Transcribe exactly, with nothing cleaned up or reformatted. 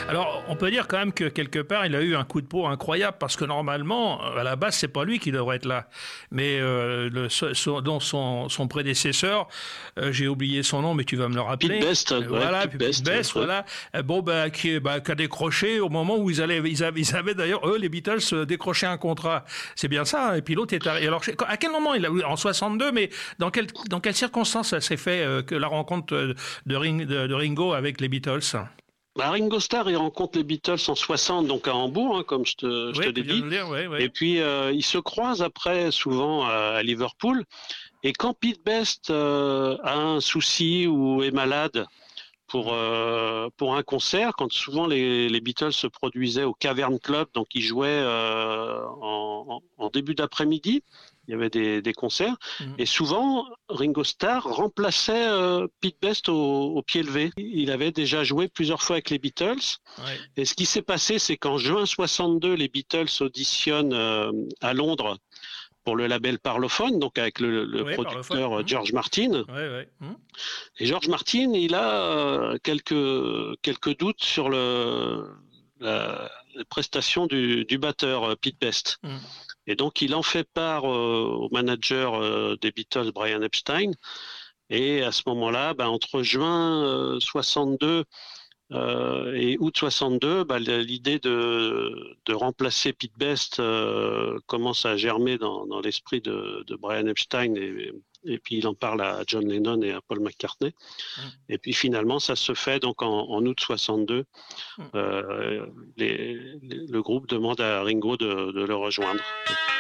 Alors, on peut dire quand même que quelque part, il a eu un coup de peau incroyable parce que normalement, à la base, c'est pas lui qui devrait être là, mais euh, le, son, dont son, son prédécesseur, euh, j'ai oublié son nom, mais tu vas me le rappeler. Pete Best, Euh, ouais, voilà, Pete puis Best, Pete Best, ouais. voilà. Euh, Bon, bah, qui, bah, qui a décroché au moment où ils allaient, ils avaient, ils avaient d'ailleurs eux, les Beatles, euh, décroché un contrat. C'est bien ça. Et puis l'autre est arrivé. Alors, à quel moment il a eu en soixante-deux, mais dans quelle dans quelles circonstances ça s'est fait euh, que la rencontre de, de, Ring, de, de Ringo avec les Beatles? Bah, Ringo Starr, il rencontre les Beatles en soixante, donc à Hambourg, hein, comme je te, je te Oui, tu l'ai viens de dit. le dire, oui, oui. Et puis, euh, ils se croisent après, souvent, à, à Liverpool. Et quand Pete Best euh, a un souci ou est malade pour, euh, pour un concert, quand souvent les, les Beatles se produisaient au Cavern Club, donc ils jouaient euh, en, en début d'après-midi, il y avait des, des concerts, Mm. et souvent Ringo Starr remplaçait euh, Pete Best au, au pied levé. Il avait déjà joué plusieurs fois avec les Beatles, Ouais. et ce qui s'est passé, c'est qu'en juin soixante-deux, les Beatles auditionnent euh, à Londres pour le label Parlophone, donc avec le, le Oui, par le fun. producteur Mm. George Martin. Ouais, ouais. Mm. Et George Martin, il a euh, quelques, quelques doutes sur le, la, la prestation du, du batteur euh, Pete Best. Mm. Et donc, il en fait part euh, au manager euh, des Beatles, Brian Epstein. Et à ce moment-là, bah, entre juin euh, soixante-deux euh, et août soixante-deux, bah, l'idée de, de remplacer Pete Best euh, commence à germer dans, dans l'esprit de, de Brian Epstein et, et puis il en parle à John Lennon et à Paul McCartney. Mm. Et puis finalement, ça se fait donc en, en août soixante-deux. Mm. Euh, les, les, le groupe demande à Ringo de, de le rejoindre.